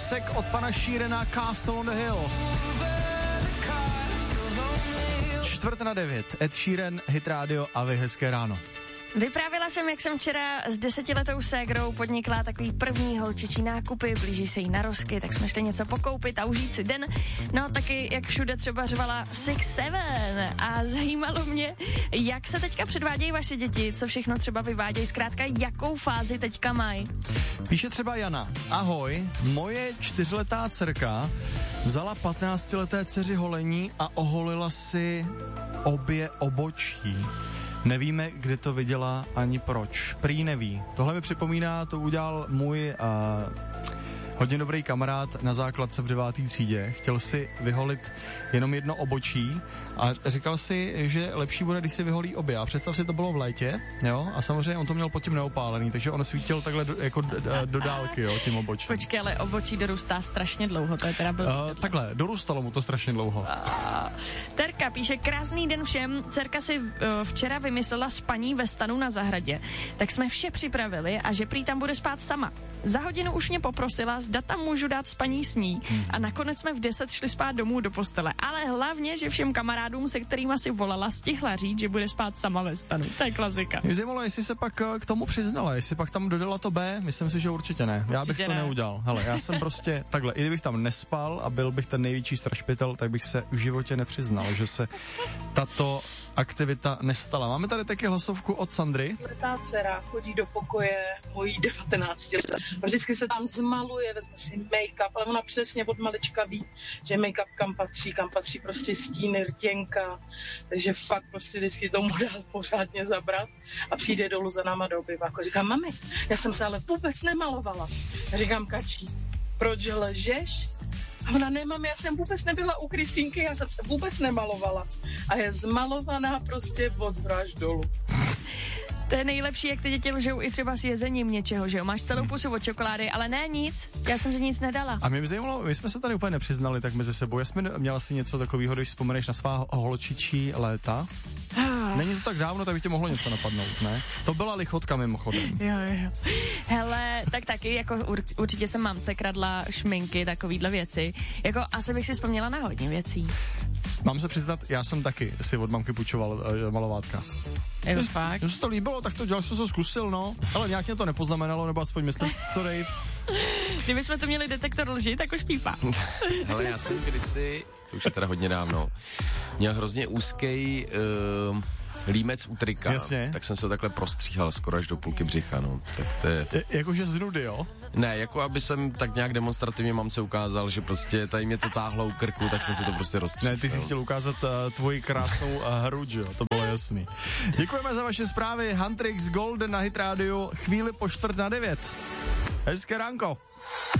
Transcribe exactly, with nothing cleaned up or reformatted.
písek od pana Sheerana, Castle on the Hill. Čtvrt na devět, Ed Sheeran, Hit Radio a vy hezké ráno. Vyprávila jsem, jak jsem včera s desetiletou ségrou podnikla takový první holčičí nákupy, blíží se jí narozky, tak jsme šli něco pokoupit a užít si den. No taky, jak všude třeba řvala Six Seven a zajímalo mě, jak se teďka předvádějí vaše děti, co všechno třeba vyvádějí, zkrátka jakou fázi teďka mají. Píše třeba Jana, ahoj, moje čtyřletá dcerka vzala patnáctileté dceři holení a oholila si obě obočí. Nevíme, kde to viděla ani proč. Prý neví. Tohle mi připomíná, to udělal můj uh, hodně dobrý kamarád na základce v devátý třídě. Chtěl si vyholit jenom jedno obočí a říkal si, že lepší bude, když si vyholí obě. A představ si, to bylo v létě, jo, a samozřejmě on to měl pod tím neopálený, takže on svítil takhle do, jako do, do dálky, jo, tím obočím. Počkej, ale obočí dorůstá strašně dlouho, to je teda byl... Uh, takhle, dorůstalo mu to strašně dlouho. Uh, Terka píše, krásný den všem, dcerka si uh, včera vymyslela spaní ve stanu na zahradě, tak jsme vše připravili a že prý tam bude spát sama. Za hodinu už mě poprosila, zda tam můžu dát spaní s ní hmm. a nakonec jsme v deset šli spát domů do postele. Ale hlavně, že všem kamarádům, se kterýma si volala, stihla říct, že bude spát sama ve stanu. To je klasika. Mě zajímalo, jestli se pak k tomu přiznala, jestli pak tam dodala to B, myslím si, že určitě ne. Já určitě bych to ne. neudělal. Hele, já jsem prostě takhle, i kdybych tam nespal a byl bych ten největší strašpitel, tak bych se v životě nepřiznal, že se tato aktivita nestala. Máme tady taky hlasovku od Sandry. Čtvrtá dcera chodí do pokoje mojí devatenácti let. Vždycky se tam zmaluje, vezme si make-up, ale ona přesně od malička ví, že make-up kam patří, kam patří prostě stíny, rtěnka, takže fakt prostě vždycky tomu dá pořádně zabrat a přijde dolů za náma do obyváku. Říkám, mami, já jsem se ale vůbec nemalovala. Já říkám, Kačí, proč lžeš? A ona, ne, mami, já jsem vůbec nebyla u Kristýnky, já jsem se vůbec nemalovala. A je zmalovaná prostě od zhora až dolů. To je nejlepší, jak ty děti lžou i třeba s jezením něčeho, že jo? Máš celou pusu od čokolády, ale ne nic, já jsem si nic nedala. A mě by zajímalo, my jsme se tady úplně nepřiznali tak mezi sebou. Já jsem měla si něco takového, když vzpomeneš na svá holčičí léta. Není to tak dávno, tak by tě mohlo něco napadnout, ne? To byla lichotka mimochodem. Jo, jo. Hele, tak taky, jako ur, určitě jsem mamce kradla šminky, takovýhle věci. Jako asi bych si vzpomněla na hodně věcí. Mám se přiznat, já jsem taky si od mamky půjčoval uh, malovátka. Jo, fakt? Mně se to líbilo, tak to dělal, jsem to zkusil, no. Ale nějak mě to nepoznamenalo, nebo aspoň myslím, co Dave. Kdybychom tu měli detektor lži, tak už pípá. Hele, já jsem kdysi, to už je teda hodně dávno, měl hrozně úzký uh, límec u trika. Jasně. Tak jsem se takhle prostříhal skoro až do půlky břicha, no. Tak to je... je jakože z nudy, jo? Ne, jako aby jsem tak nějak demonstrativně mamce ukázal, že prostě tady mě to táhlo u krku, tak jsem si to prostě rozstříhal. Ne, ty jsi chtěl ukázat uh, tvoji krásnou uh, hruď, jo? To bylo jasný. Děkujeme za vaše zprávy. Huntrix Golden na Hit Radio, chvíli po čtvrt na devět. Hezké ránko.